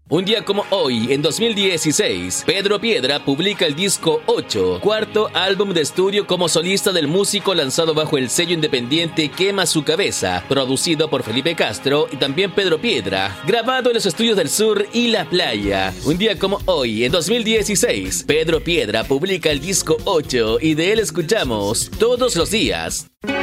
Un día como hoy, en 2016, Pedro Piedra publica el disco 8, cuarto álbum de estudio como solista del músico lanzado bajo el sello independiente Quema Su Cabeza, producido por Felipe Castro y también Pedro Piedra, grabado en los estudios del Sur y La Playa. Un día como hoy, en 2016, Pedro Piedra publica el disco 8 y de él escuchamos Todos los días.